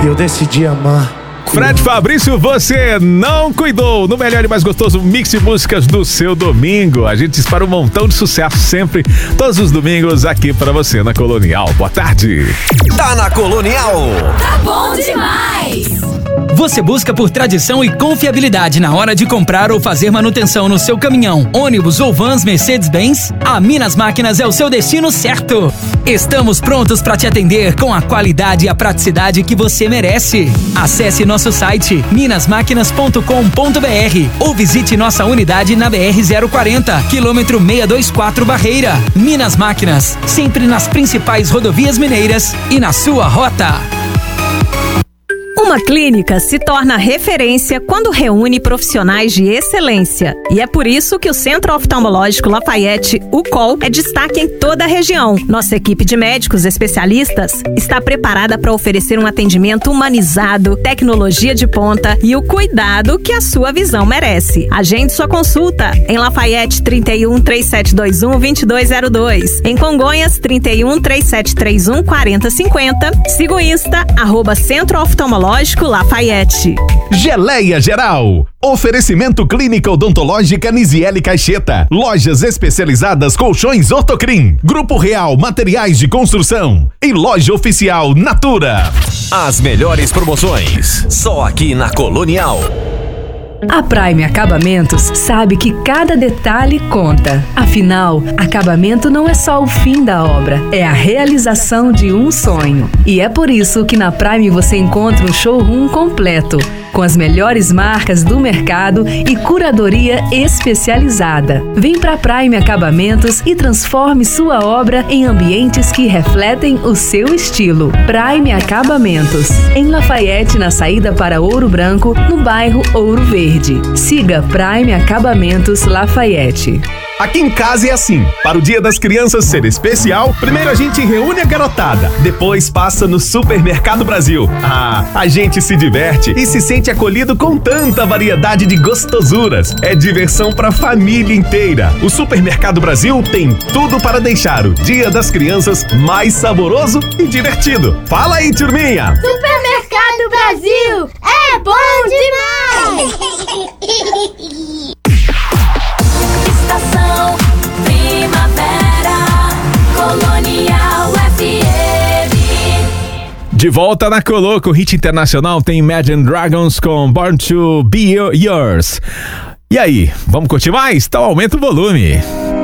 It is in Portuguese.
e eu decidi amar. Fred Fabrício, você não cuidou. No melhor e mais gostoso mix de músicas do seu domingo. A gente dispara um montão de sucesso sempre, todos os domingos, aqui pra você na Colonial. Boa tarde. Tá na Colonial. Tá bom demais. Você busca por tradição e confiabilidade na hora de comprar ou fazer manutenção no seu caminhão, ônibus ou vans Mercedes-Benz? A Minas Máquinas é o seu destino certo. Estamos prontos para te atender com a qualidade e a praticidade que você merece. Acesse nosso site minasmáquinas.com.br ou visite nossa unidade na BR-040, quilômetro 624 Barreira. Minas Máquinas, sempre nas principais rodovias mineiras e na sua rota. Uma clínica se torna referência quando reúne profissionais de excelência. E é por isso que o Centro Oftalmológico Lafayette, o COL, é destaque em toda a região. Nossa equipe de médicos especialistas está preparada para oferecer um atendimento humanizado, tecnologia de ponta e o cuidado que a sua visão merece. Agende sua consulta em Lafayette 31 3721 2202. Em Congonhas 31 3731 4050. Siga o Insta, @Centro Oftalmológico Lafayette. Geleia Geral. Oferecimento Clínica Odontológica Nisiele Caixeta. Lojas especializadas Colchões Ortocrim. Grupo Real Materiais de Construção. E loja oficial Natura. As melhores promoções, só aqui na Colonial. A Prime Acabamentos sabe que cada detalhe conta. Afinal, acabamento não é só o fim da obra, é a realização de um sonho. E é por isso que na Prime você encontra um showroom completo, com as melhores marcas do mercado e curadoria especializada. Vem pra Prime Acabamentos e transforme sua obra em ambientes que refletem o seu estilo. Prime Acabamentos, em Lafayette, na saída para Ouro Branco, no bairro Ouro Verde. Siga Prime Acabamentos Lafayette. Aqui em casa é assim, para o Dia das Crianças ser especial, primeiro a gente reúne a garotada, depois passa no Supermercado Brasil. A gente se diverte e se sente acolhido com tanta variedade de gostosuras. É diversão pra família inteira. O Supermercado Brasil tem tudo para deixar o Dia das Crianças mais saboroso e divertido. Fala aí, turminha! Supermercado Brasil é bom demais! Estação Primavera, Colonial FM. De volta na Coloco, hit internacional tem Imagine Dragons com Born to Be Yours. E aí, vamos curtir mais? Então aumenta o volume.